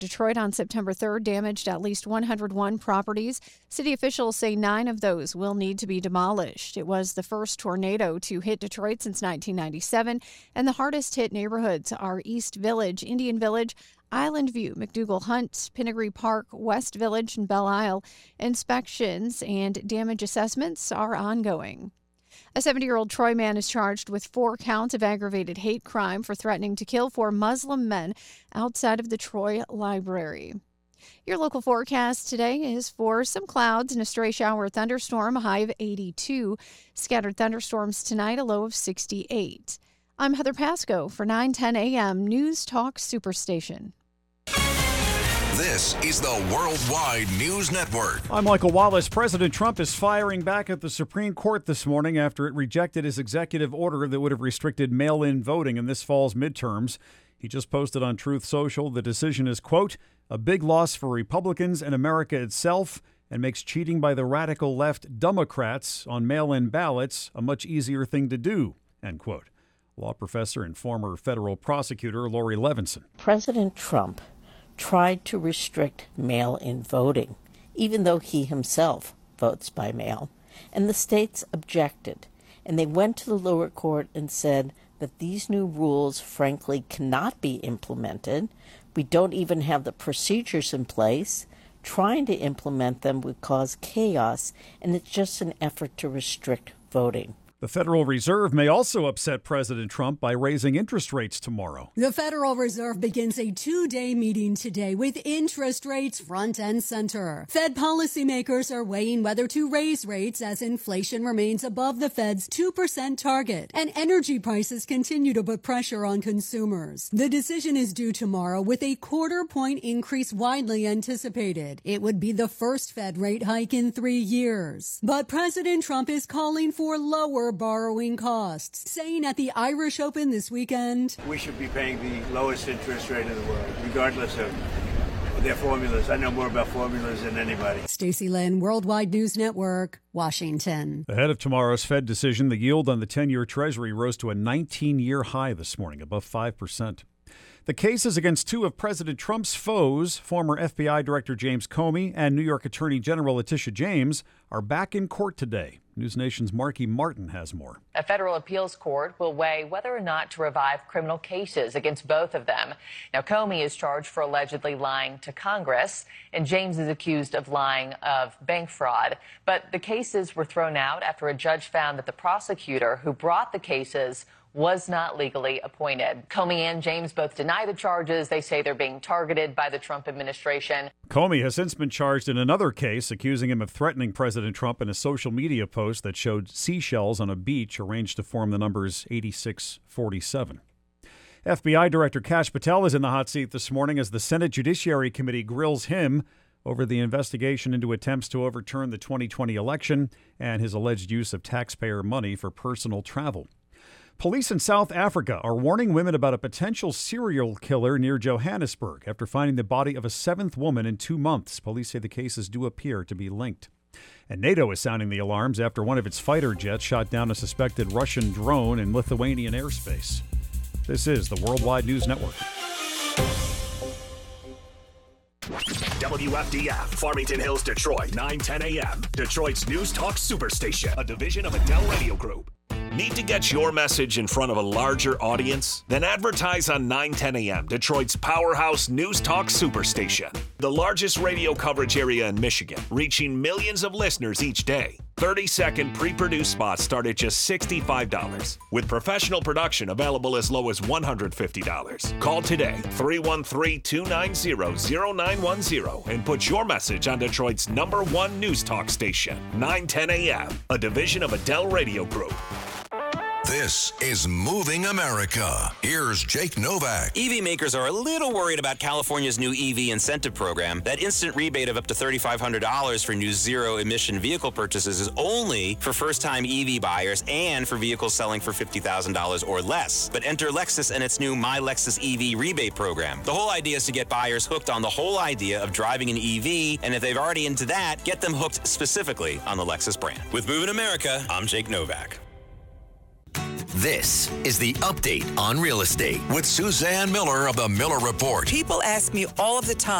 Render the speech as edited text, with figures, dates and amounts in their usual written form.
Detroit on September 3rd damaged at least 101 properties. City officials say 9 of those will need to be demolished. It was the first tornado to hit Detroit since 1997, and the hardest hit neighborhoods are East Village, Indian Village, Island View, McDougal Hunt, Pinnegree Park, West Village, and Belle Isle. Inspections and damage assessments are ongoing. A 70-year-old Troy man is charged with 4 counts of aggravated hate crime for threatening to kill 4 Muslim men outside of the Troy Library. Your local forecast today is for some clouds and a stray shower or thunderstorm, a high of 82. Scattered thunderstorms tonight, a low of 68. I'm Heather Pasco for 9:10 a.m. News Talk Superstation. This is the Worldwide News Network. I'm Michael Wallace. President Trump is firing back at the Supreme Court this morning after it rejected his executive order that would have restricted mail-in voting in this fall's midterms. He just posted on Truth Social the decision is, quote, a big loss for Republicans and America itself, and makes cheating by the radical left Democrats on mail-in ballots a much easier thing to do, end quote. Law professor and former federal prosecutor Lori Levinson. President Trump tried to restrict mail-in voting, even though he himself votes by mail. And the states objected. And they went to the lower court and said that these new rules, frankly, cannot be implemented. We don't even have the procedures in place. Trying to implement them would cause chaos, and it's just an effort to restrict voting. The Federal Reserve may also upset President Trump by raising interest rates tomorrow. The Federal Reserve begins a 2-day meeting today with interest rates front and center. Fed policymakers are weighing whether to raise rates as inflation remains above the Fed's 2% target and energy prices continue to put pressure on consumers. The decision is due tomorrow with a 1/4-point increase widely anticipated. It would be the first Fed rate hike in 3 years. But President Trump is calling for lower borrowing costs, saying at the Irish Open this weekend, we should be paying the lowest interest rate in the world, regardless of their formulas. I know more about formulas than anybody. Stacey Lynn, Worldwide News Network, Washington. Ahead of tomorrow's Fed decision, the yield on the 10-year Treasury rose to a 19-year high this morning, above 5%. The cases against 2 of President Trump's foes, former FBI Director James Comey and New York Attorney General Letitia James, are back in court today. News Nation's Marky Martin has more. A federal appeals court will weigh whether or not to revive criminal cases against both of them. Now, Comey is charged for allegedly lying to Congress, and James is accused of lying of bank fraud. But the cases were thrown out after a judge found that the prosecutor who brought the cases was not legally appointed. Comey and James both deny the charges. They say they're being targeted by the Trump administration. Comey has since been charged in another case, accusing him of threatening President Trump in a social media post that showed seashells on a beach arranged to form the numbers 8647. FBI Director Kash Patel is in the hot seat this morning as the Senate Judiciary Committee grills him over the investigation into attempts to overturn the 2020 election and his alleged use of taxpayer money for personal travel. Police in South Africa are warning women about a potential serial killer near Johannesburg after finding the body of a 7th woman in 2 months. Police say the cases do appear to be linked. And NATO is sounding the alarms after one of its fighter jets shot down a suspected Russian drone in Lithuanian airspace. This is the Worldwide News Network. WFDF, Farmington Hills, Detroit, 9:10 a.m. Detroit's News Talk Superstation, a division of Adele Radio Group. Need to get your message in front of a larger audience? Then advertise on 9:10 a.m., Detroit's powerhouse News Talk Superstation. The largest radio coverage area in Michigan, reaching millions of listeners each day. 30-second pre-produced spots start at just $65, with professional production available as low as $150. Call today, 313-290-0910, and put your message on Detroit's #1 News Talk station, 9:10 a.m., a division of Adele Radio Group. This is Moving America. Here's Jake Novak. EV makers are a little worried about California's new EV incentive program. That instant rebate of up to $3,500 for new zero-emission vehicle purchases is only for first-time EV buyers and for vehicles selling for $50,000 or less. But enter Lexus and its new My Lexus EV rebate program. The whole idea is to get buyers hooked on the whole idea of driving an EV, and if they've already into that, get them hooked specifically on the Lexus brand. With Moving America, I'm Jake Novak. This is the Update on Real Estate with Suzanne Miller of the Miller Report. People ask me all of the time,